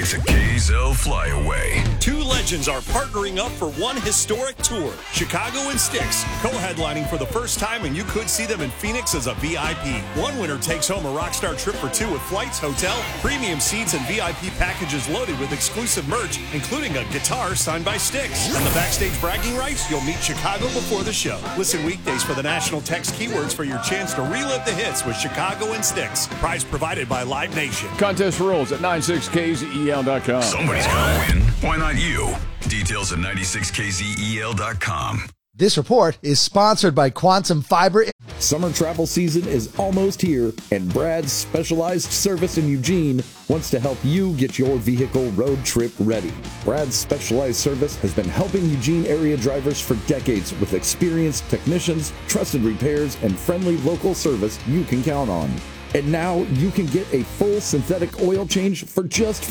It's a KZL flyaway. Two legends are partnering up for one historic tour. Chicago and Styx, co-headlining for the first time, and you could see them in Phoenix as a VIP. One winner takes home a rockstar trip for two with flights, hotel, premium seats, and VIP packages loaded with exclusive merch, including a guitar signed by Styx. And the backstage bragging rights, you'll meet Chicago before the show. Listen weekdays for the national text keywords for your chance to relive the hits with Chicago and Styx. Prize provided by Live Nation. Contest rules at 96kzel.com. Somebody's gonna win. Why not you? Details at 96kzel.com. This report is sponsored by Quantum Fiber. Summer travel season is almost here, and Brad's Specialized Service in Eugene wants to help you get your vehicle road trip ready. Brad's Specialized Service has been helping Eugene area drivers for decades with experienced technicians, trusted repairs, and friendly local service you can count on. And now you can get a full synthetic oil change for just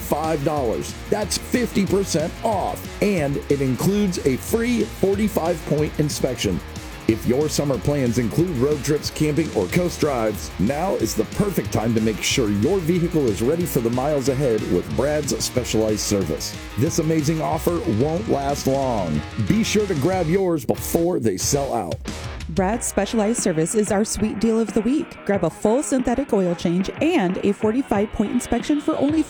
$45. That's 50% off. And it includes a free 45-point inspection. If your summer plans include road trips, camping, or coast drives, now is the perfect time to make sure your vehicle is ready for the miles ahead with Brad's Specialized Service. This amazing offer won't last long. Be sure to grab yours before they sell out. Brad's Specialized Service is our sweet deal of the week. Grab a full synthetic oil change and a 45-point inspection for only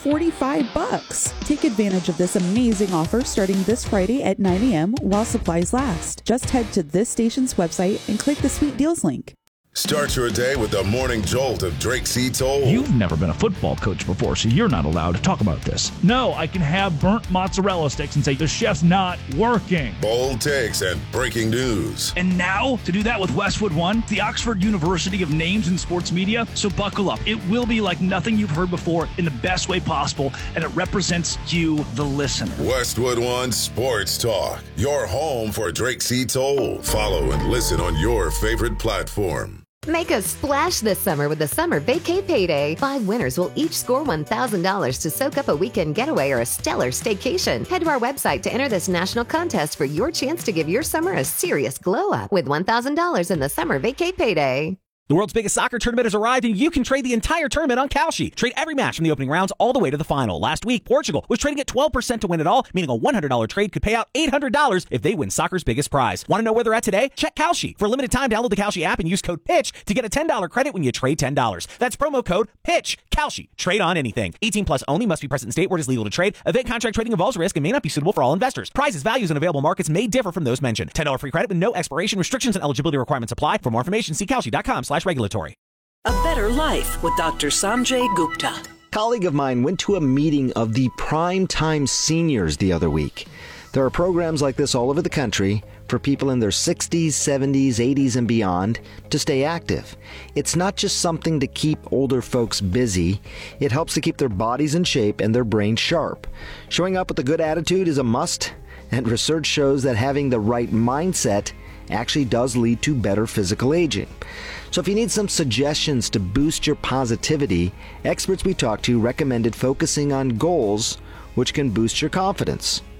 $45. Take advantage of this amazing offer starting this Friday at 9 a.m. while supplies last. Just head to this station's website and click the Sweet Deals link. Start your day with the morning jolt of Drake C. Toll. You've never been a football coach before, so you're not allowed to talk about this. No, I can have burnt mozzarella sticks and say the chef's not working. Bold takes and breaking news. And now, to do that with Westwood One, the Oxford University of names in sports media, so buckle up. It will be like nothing you've heard before in the best way possible, and it represents you, the listener. Westwood One Sports Talk, your home for Drake C. Toll. Follow and listen on your favorite platform. Make a splash this summer with the Summer Vacay Payday. 5 winners will each score $1,000 to soak up a weekend getaway or a stellar staycation. Head to our website to enter this national contest for your chance to give your summer a serious glow up with $1,000 in the Summer Vacay Payday. The world's biggest soccer tournament has arrived, and you can trade the entire tournament on Kalshi. Trade every match from the opening rounds all the way to the final. Last week, Portugal was trading at 12% to win it all, meaning a $100 trade could pay out $800 if they win soccer's biggest prize. Want to know where they're at today? Check Kalshi. For a limited time, download the Kalshi app and use code PITCH to get a $10 credit when you trade $10. That's promo code PITCH. Kalshi. Trade on anything. 18 plus only. Must be present in state where it is legal to trade. Event contract trading involves risk and may not be suitable for all investors. Prizes, values, and available markets may differ from those mentioned. $10 free credit with no expiration. Restrictions and eligibility requirements apply. For more information, see kalshi.com/regulatory. A Better Life with Dr. Sanjay Gupta. A colleague of mine went to a meeting of the Prime Time Seniors the other week. There are programs like this all over the country for people in their 60s, 70s, 80s, and beyond to stay active. It's not just something to keep older folks busy. It helps to keep their bodies in shape and their brains sharp. Showing up with a good attitude is a must, and research shows that having the right mindset actually does lead to better physical aging. So if you need some suggestions to boost your positivity, experts we talked to recommended focusing on goals which can boost your confidence.